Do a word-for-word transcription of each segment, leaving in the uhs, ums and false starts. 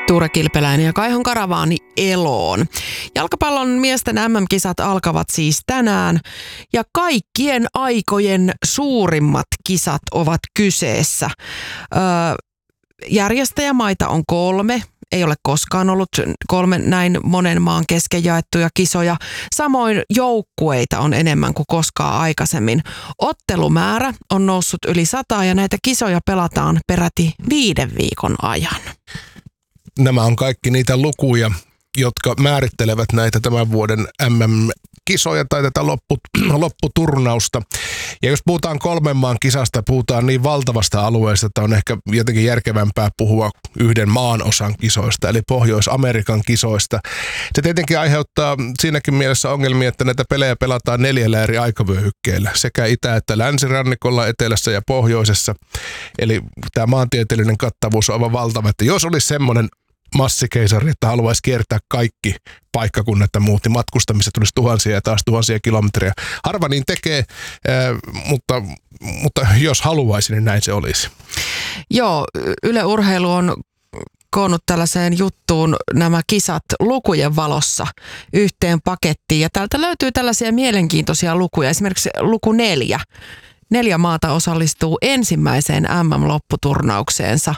Tuure Kilpeläinen ja Kaihon Karavaani eloon. Jalkapallon miesten äm äm-kisat alkavat siis tänään ja kaikkien aikojen suurimmat kisat ovat kyseessä. Öö, järjestäjämaita on kolme. Ei ole koskaan ollut kolme näin monen maan kesken jaettuja kisoja. Samoin joukkueita on enemmän kuin koskaan aikaisemmin. Ottelumäärä on noussut yli sataa ja näitä kisoja pelataan peräti viiden viikon ajan. Nämä on kaikki niitä lukuja, jotka määrittelevät näitä tämän vuoden äm äm-kisoja tai tätä loppu, lopputurnausta. Ja jos puhutaan kolmen maan kisasta, puhutaan niin valtavasta alueesta, että on ehkä jotenkin järkevämpää puhua yhden maan osan kisoista, eli Pohjois-Amerikan kisoista. Se tietenkin aiheuttaa siinäkin mielessä ongelmia, että näitä pelejä pelataan neljällä eri aikavyöhykkeellä, sekä itä- että länsirannikolla, etelässä ja pohjoisessa. Eli tämä maantieteellinen kattavuus on aivan valtava, että jos olisi semmoinen massikeisari, että haluaisi kiertää kaikki paikkakunnat ja muut, niin matkustamiset tulisi tuhansia ja taas tuhansia kilometriä. Harva niin tekee, mutta, mutta jos haluaisi, niin näin se olisi. Joo, Yle Urheilu on koonnut tällaiseen juttuun nämä kisat lukujen valossa yhteen pakettiin. Ja täältä löytyy tällaisia mielenkiintoisia lukuja. Esimerkiksi luku neljä. Neljä maata osallistuu ensimmäiseen äm äm-lopputurnaukseensa.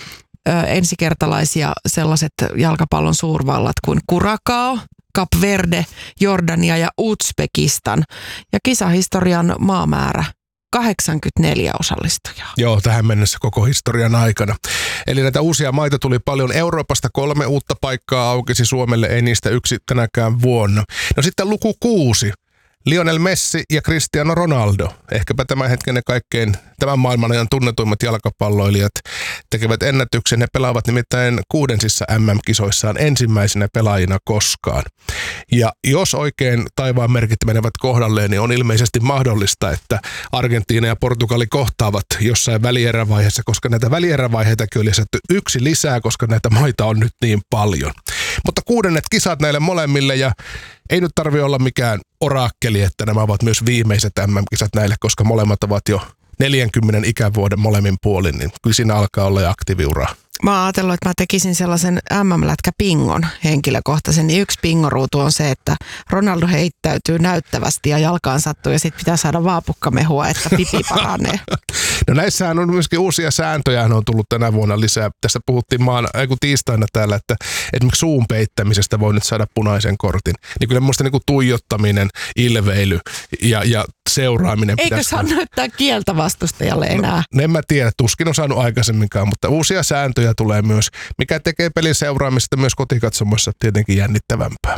Ensikertalaisia sellaiset jalkapallon suurvallat kuin Curaçao, Cap Verde, Jordania ja Uzbekistan. Ja kisahistorian maamäärä kahdeksankymmentäneljä osallistujaa. Joo, tähän mennessä koko historian aikana. Eli näitä uusia maita tuli paljon. Euroopasta kolme uutta paikkaa aukesi Suomelle, ei niistä yksi tänäkään vuonna. No sitten luku kuusi. Lionel Messi ja Cristiano Ronaldo, ehkäpä tämän hetken ne kaikkein tämän maailman ajan tunnetuimmat jalkapalloilijat, tekevät ennätyksen. He pelaavat nimittäin kuudensissa äm äm-kisoissaan ensimmäisenä pelaajina koskaan. Ja jos oikein taivaan merkit menevät kohdalleen, niin on ilmeisesti mahdollista, että Argentiina ja Portugali kohtaavat jossain välierävaiheessa, koska näitä välierävaiheitakin on lisätty yksi lisää, koska näitä maita on nyt niin paljon. Mutta kuudennet kisat näille molemmille ja ei nyt tarvitse olla mikään oraakkeli, että nämä ovat myös viimeiset äm äm-kisat näille, koska molemmat ovat jo neljänkymmenen ikävuoden molemmin puolin, niin kyllä siinä alkaa olla jo aktiiviuraa. Mä oon ajatellut, että mä tekisin sellaisen äm äm-lätkäpingon henkilökohtaisen, niin yksi pingoruutu on se, että Ronaldo heittäytyy näyttävästi ja jalkaan sattuu ja sitten pitää saada vaapukkamehua, että pipi paranee. No näissähän on myöskin uusia sääntöjä, on tullut tänä vuonna lisää. Tässä puhuttiin maan, eiku tiistaina täällä, että esimerkiksi suun peittämisestä voi nyt saada punaisen kortin. Niin kyllä minusta niin kuin tuijottaminen, ilveily ja, ja seuraaminen. Eikö saa näyttää kieltä vastustajalle enää? No, en mä tiedä, tuskin on saanut aikaisemminkaan, mutta uusia sääntöjä tulee myös, mikä tekee pelin seuraamista myös kotikatsomossa tietenkin jännittävämpää.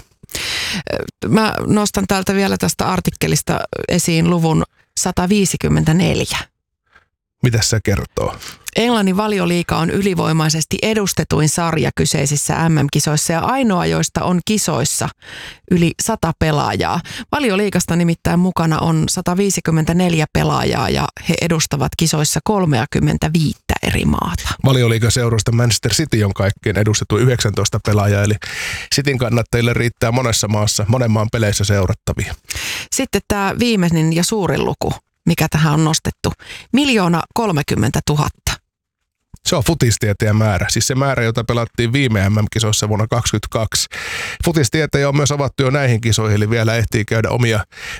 Mä nostan täältä vielä tästä artikkelista esiin luvun sata viisikymmentäneljä. Mitä se kertoo? Englannin Valioliiga on ylivoimaisesti edustetuin sarja kyseisissä äm äm-kisoissa ja ainoa, joista on kisoissa yli sata pelaajaa. Valioliigasta nimittäin mukana on sata viisikymmentäneljä pelaajaa ja he edustavat kisoissa kolmekymmentäviisi eri maata. Valioliigan seurasta Manchester City on kaikkein edustettu yhdeksäntoista pelaajaa, eli Cityn kannattajille riittää monessa maassa, monen maan peleissä seurattavia. Sitten tämä viimeinen ja suurin luku, mikä tähän on nostettu, miljoona kolmekymmentä tuhatta. Se on futistieteen määrä, siis se määrä, jota pelattiin viime äm äm-kisoissa vuonna kaksikymmentäkaksi. Futistieteen on myös avattu jo näihin kisoihin, eli vielä ehtii käydä omia